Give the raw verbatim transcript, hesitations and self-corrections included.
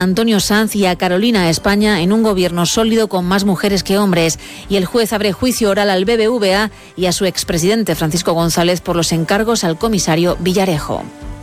Antonio Sanz y a Carolina España en un gobierno sólido con más mujeres que hombres. Y el juez abre juicio oral al B B V A y a su expresidente Francisco González por los encargos al comisario Villarejo.